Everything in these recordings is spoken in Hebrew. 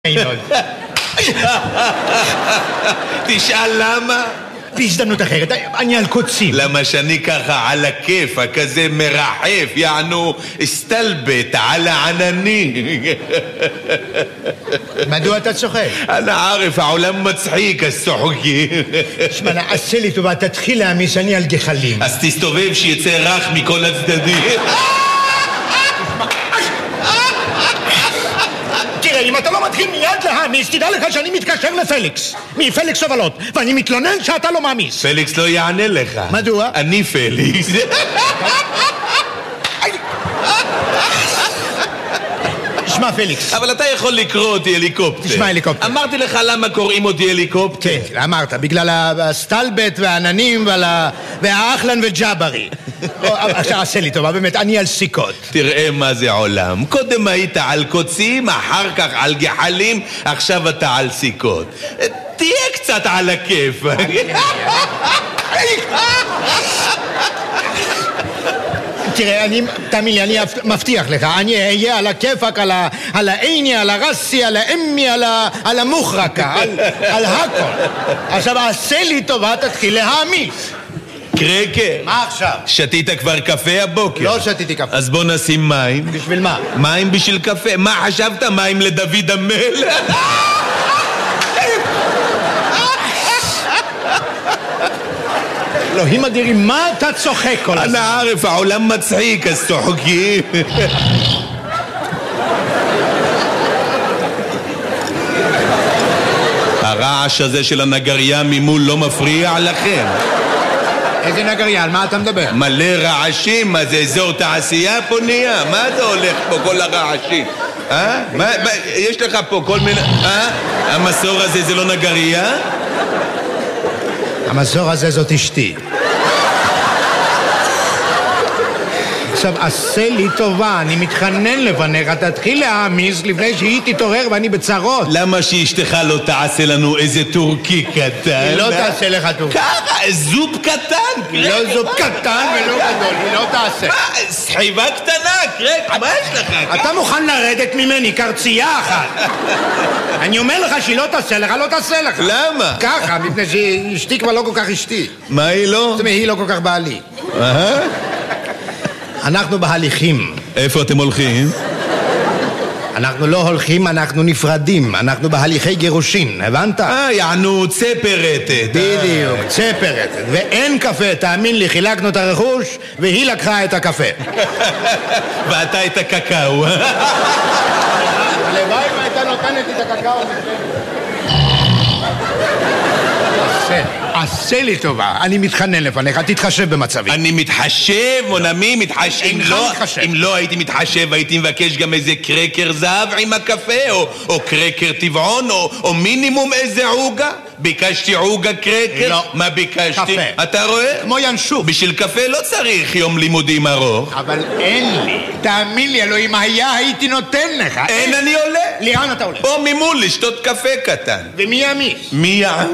תשאל למה? בהזדמנות אחרת, אני על קוצים. למה שאני ככה על הכיף, כזה מרחף, יענו סטלבט על הענני. מדוע אתה צוחק? אני ערף, העולם מצחיק, אז צוחקי. שמע, עשה לי טובה, תתחיל להעמיס, אני על גחלים. אז תסתובב שיצא רך מכל הצדדים. אם אתה לא מתחיל מיד להעמיס, תדע לך שאני מתקשר לפליקס מפליקס סובלות, ואני מתלונן שאתה לא מעמיס. פליקס לא יענה לך. מדוע? אני פליקס. שמע פליקס, אבל אתה יכול לקרוא אותי הליקופטר. תשמע הליקופטר. אמרתי לך למה קוראים אותי הליקופטר? כן, אמרת, בגלל הסטלבט והעננים והאחלן וג'אברי. עכשיו עשה לי טובה, באמת, אני על סיכות. תראה מה זה עולם. קודם היית על קוצים, אחר כך על גחלים, עכשיו אתה על סיכות. תהיה קצת על הכיף. תראה, תאמין לי, אני מבטיח לך, אני אהיה על הכיפק, על העיני, על הרסי, על האמי, על המוחרקה, על הכל. עכשיו, עשה לי טובה, תתחיל להעמיס. קרקר. מה עכשיו? שתית כבר קפה הבוקר? לא שתיתי קפה. אז בוא נשים מים. בשביל מה? מים בשביל קפה. מה חשבת? מים לדוד המלך? אלוהים אדירים, מה אתה צוחק כל הזמן? אני ערף, העולם מצחיק, אז צוחקים. הרעש הזה של הנגריה ממול לא מפריע לכם? איזה נגריה? על מה אתה מדבר? מלא רעשים, מה זה אזור תעשייה פה נהיה? מה זה הולך פה כל הרעשים? יש לך פה כל מיני... המסור הזה זה לא נגריה? המסור הזה זאת אשתי. עכשיו, עשה לי טובה, אני מתחנן לפניך, תתחיל להעמיס לפני שהיא תתעורר ואני בצרות. למה שאשתך לא תעשה לנו איזה טורקי קטן? היא לא תעשה לך טורקי. ככה, זופ קטן. לא זופ קטן ולא גדול, היא לא תעשה. מה, סחיבה קטנה, קרק, מה יש לך? אתה מוכן לרדת ממני, קרצייה אחת. אני אומר לך שהיא לא תעשה לך, לא תעשה לך. למה? ככה, מפני שאשתי כבר לא כל כך אשתי. מה היא לא? זאת אומרת, היא לא כל כך בעלי. אנחנו בהליכים. איפה אתם הולכים? אנחנו לא הולכים, אנחנו נפרדים. אנחנו בהליכי גירושין, הבנת? יענו צפרתת. בדיוק, צפרתת. ואין קפה, תאמין לי, חילקנו את הרכוש והיא לקחה את הקפה. ואתה את הקקאו. הלוואי והייתה נותנת את הקקאו. עשה לי טובה, אני מתחנן לפניך, תתחשב במצבי. אני מתחשב, מונמי, מתחשב. אם לא הייתי מתחשב, הייתי מבקש גם איזה קרקר זהב עם הקפה, או קרקר טבעון, או מינימום איזה עוגה. ביקשתי עוגה קרקר? לא. מה ביקשתי? קפה. אתה רואה? כמו ינשוף. בשביל קפה לא צריך יום לימודים ארוך. אבל אין לי. תאמין לי, אלוהים, היה הייתי נותן לך. אין, אני עולה. לאן אתה עולה? פה ממול לשתות קפה קטן. ומי יעמיס? מי יעמיס?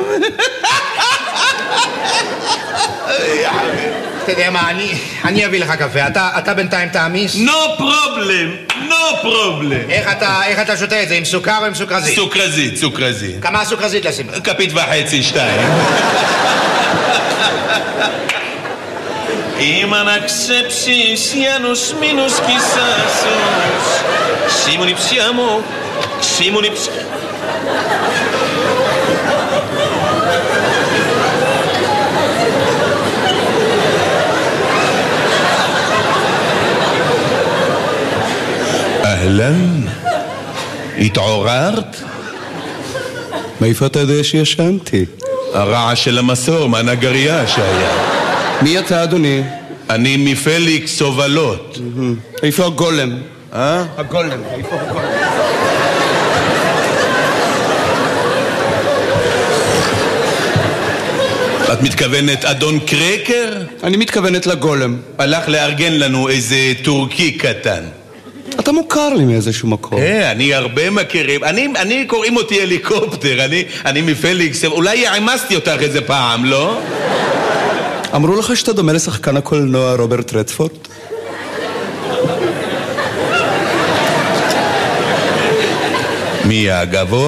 אתה יודע מה, אני אביא לך קפה, אתה בינתיים תעמיס? No problem. איך אתה שותה את זה, עם סוכר או עם סוכרזית? סוכרזית. כמה סוכרזית לשים? כפית וחצי, 2. אם אנקספסיס ינוס מינוס קיססוס שימוני פסיאמו שימוני פסיאמו אהלן, התעוררת? מאיפה אתה יודע שישנתי? הרעש של המסור, מהנגריה שהיה. מי אתה, אדוני? אני מפליקס סובלות. איפה הגולם? הגולם, איפה הגולם? את מתכוונת אדון קרקר? אני מתכוונת לגולם. הלך לארגן לנו איזה טורקי קטן. אתה מוכר לי מאיזשהו מקום. אני הרבה מכירים. אני קוראים אותי הליקופטר. אני מפליקס. אולי יעמסתי אותך איזה פעם, לא? אמרו לך שאתה דומה לשחקן הקולנוע רוברט רדפורד? מי הגבוה?